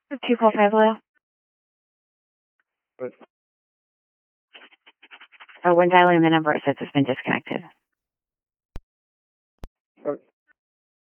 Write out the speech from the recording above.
245 Leo. But Oh, when dialing the number, it says it's been disconnected.